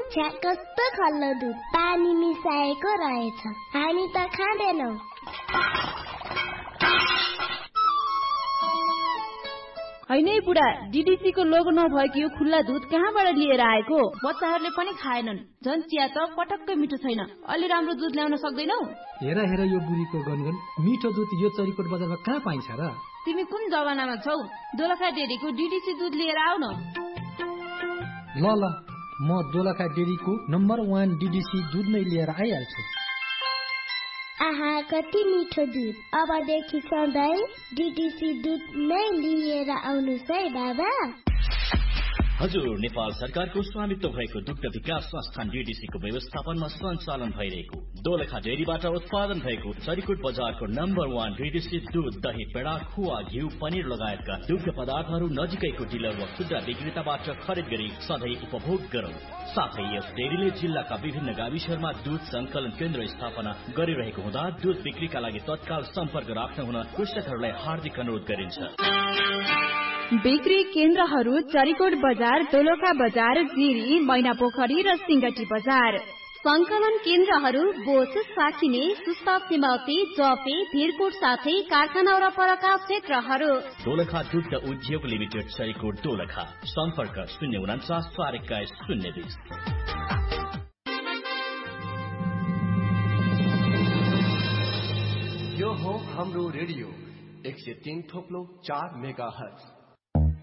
छ्या कस्तो खल्लो दुध, पानी मिसाएको रहेछ। हामी त खाँदैनौ। हैन बुढा, डीडीसी को लोगो नभएको यो खुल्ला दुध कहाँबाट लिएर आएको? बच्चाहरूले पनि खाएनन्। झन् चिया त पटक्कै मिठो छैन। अलि राम्रो दुध ल्याउन सक्दैनौ? हेर यो बुढीको गनगन, मिठो दुध यो चरीकोट बजारमा कहाँ पाइन्छ र? तिमी कुन जमानामा छौ? दोलखा डेरीको डीडीसी दुध लिएर आऊ न। ल म दोलखा डेरीको नम्बर 1 डीडीसी दुध नै लिएर आइहाल्छु। आहा, कति मिठो दुध। अबदेखि सधैँ डीडीसी दुध नै लिएर आउनुस् है बाबा। हजुर, नेपाल सरकारको स्वामित्व भएको दुग्ध विकास संस्थान डीडीसी को व्यवस्थापनमा सञ्चालन भइरहेको दोलखा डेरीबाट उत्पादन भएको चरीकोट बजारको नम्बर 1 डीडीसी दूध, दही, पेडा, खुवा, घिउ, पनिर लगायतका दुग्ध पदार्थहरू नजिकैको डिलर वा खुद्रा विक्रेताबाट खरिद गरी सधैँ उपभोग गरौं। साथै यस डेरीले जिल्लाका विभिन्न गाविसहरूमा दूध संकलन केन्द्र स्थापना गरिरहेको हुँदा दूध बिक्रीका लागि तत्काल सम्पर्क राख्न हुन कृषकहरूलाई हार्दिक अनुरोध गरिन्छ। बिक्री केन्द्रहरू चरीकोट बजार, दोलखा बजार, जिरी, मैनापोखरी र सिंगटी बजार। संकलन केन्द्रहरू बोस, साखिने, सुस्ताव, सिमाउती, जफे, धिरकोट साथै कारखाना वरपरका क्षेत्रहरू। दोलखा दुग्ध उद्योग लिमिटेड, चरीकोट, दोलखा। सम्पर्क 049 421 020। यो हो हाम्रो रेडियो 103.4 मेगाहर्ट्ज।